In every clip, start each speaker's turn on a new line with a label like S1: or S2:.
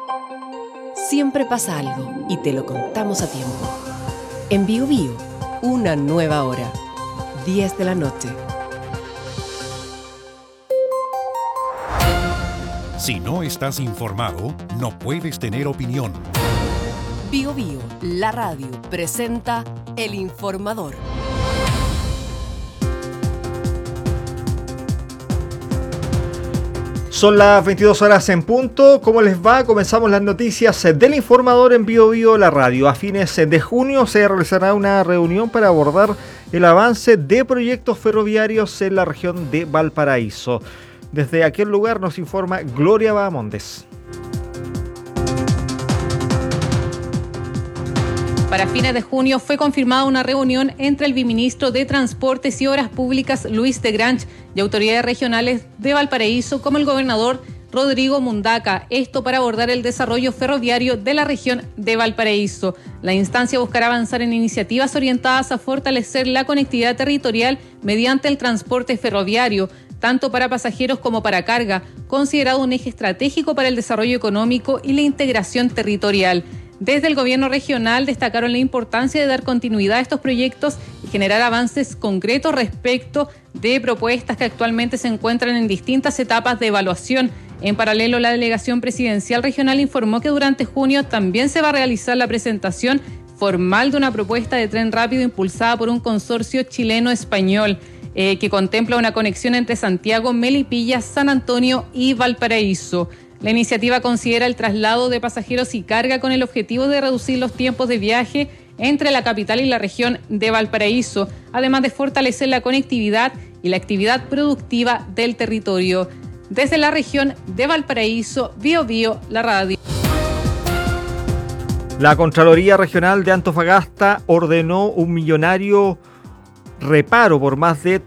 S1: Siempre pasa algo y te lo contamos a tiempo. En Bío Bío, una nueva hora. 10 de la noche.
S2: Si no estás informado, no puedes tener opinión.
S1: Bío Bío, la radio, presenta El Informador.
S3: Son las 22 horas en punto. ¿Cómo les va? Comenzamos las noticias del Informador en Bío Bío, la radio. A fines de junio se realizará una reunión para abordar el avance de proyectos ferroviarios en la región de Valparaíso. Desde aquel lugar nos informa Gloria Bahamondes.
S4: Para fines de junio fue confirmada una reunión entre el viceministro de Transportes y Obras Públicas, Luis de Grange, y autoridades regionales de Valparaíso, como el gobernador Rodrigo Mundaca. Esto para abordar el desarrollo ferroviario de la región de Valparaíso. La instancia buscará avanzar en iniciativas orientadas a fortalecer la conectividad territorial mediante el transporte ferroviario, tanto para pasajeros como para carga, considerado un eje estratégico para el desarrollo económico y la integración territorial. Desde el gobierno regional destacaron la importancia de dar continuidad a estos proyectos y generar avances concretos respecto de propuestas que actualmente se encuentran en distintas etapas de evaluación. En paralelo, la delegación presidencial regional informó que durante junio también se va a realizar la presentación formal de una propuesta de tren rápido impulsada por un consorcio chileno-español que contempla una conexión entre Santiago, Melipilla, San Antonio y Valparaíso. La iniciativa considera el traslado de pasajeros y carga con el objetivo de reducir los tiempos de viaje entre la capital y la región de Valparaíso, además de fortalecer la conectividad y la actividad productiva del territorio. Desde la región de Valparaíso, Bío Bío, la radio.
S3: La Contraloría Regional de Antofagasta ordenó un millonario reparo por más de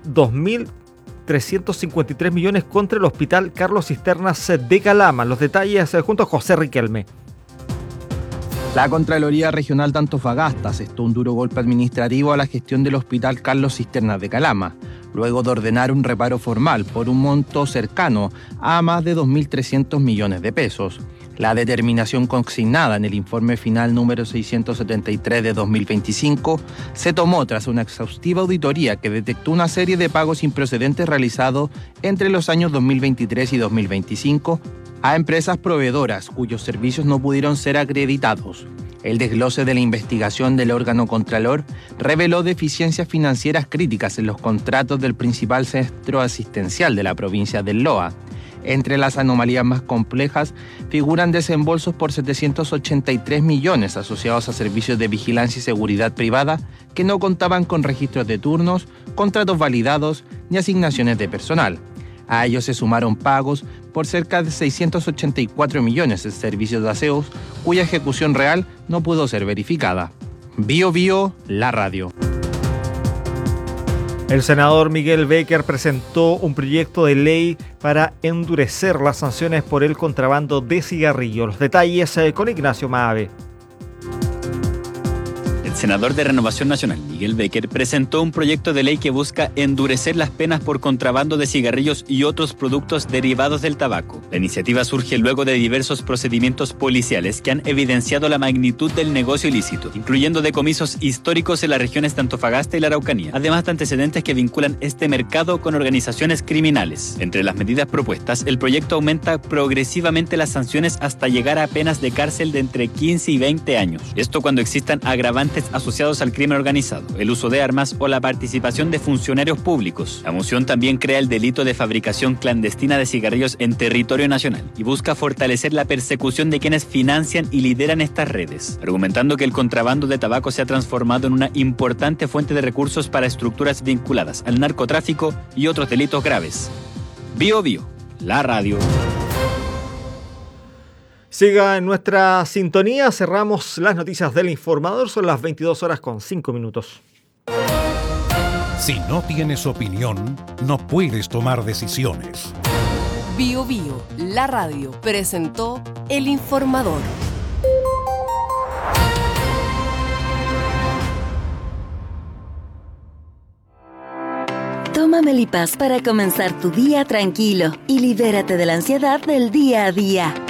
S3: 2.353 millones contra el Hospital Carlos Cisternas de Calama. Los detalles junto a José Riquelme.
S5: La Contraloría Regional de Antofagasta asestó un duro golpe administrativo a la gestión del Hospital Carlos Cisternas de Calama, luego de ordenar un reparo formal por un monto cercano a más de 2.300 millones de pesos. La determinación consignada en el informe final número 673 de 2025 se tomó tras una exhaustiva auditoría que detectó una serie de pagos improcedentes realizados entre los años 2023 y 2025 a empresas proveedoras cuyos servicios no pudieron ser acreditados. El desglose de la investigación del órgano Contralor reveló deficiencias financieras críticas en los contratos del principal centro asistencial de la provincia del Loa. Entre las anomalías más complejas figuran desembolsos por 783 millones asociados a servicios de vigilancia y seguridad privada que no contaban con registros de turnos, contratos validados ni asignaciones de personal. A ellos se sumaron pagos por cerca de 684 millones en servicios de aseos, cuya ejecución real no pudo ser verificada. Bío Bío, la radio.
S3: El senador Miguel Becker presentó un proyecto de ley para endurecer las sanciones por el contrabando de cigarrillos. Los detalles con Ignacio Maave.
S6: El senador de Renovación Nacional, Miguel Becker, presentó un proyecto de ley que busca endurecer las penas por contrabando de cigarrillos y otros productos derivados del tabaco. La iniciativa surge luego de diversos procedimientos policiales que han evidenciado la magnitud del negocio ilícito, incluyendo decomisos históricos en las regiones de Antofagasta y la Araucanía, además de antecedentes que vinculan este mercado con organizaciones criminales. Entre las medidas propuestas, el proyecto aumenta progresivamente las sanciones hasta llegar a penas de cárcel de entre 15 y 20 años. Esto cuando existan agravantes asociados al crimen organizado, el uso de armas o la participación de funcionarios públicos. La moción también crea el delito de fabricación clandestina de cigarrillos en territorio nacional y busca fortalecer la persecución de quienes financian y lideran estas redes, argumentando que el contrabando de tabaco se ha transformado en una importante fuente de recursos para estructuras vinculadas al narcotráfico y otros delitos graves. Bío Bío, la radio.
S3: Siga en nuestra sintonía, cerramos las noticias del Informador, son las 22 horas con 5 minutos.
S2: Si no tienes opinión, no puedes tomar decisiones.
S1: Bío Bío, la radio, presentó El Informador.
S7: Toma Melipaz para comenzar tu día tranquilo y libérate de la ansiedad del día a día.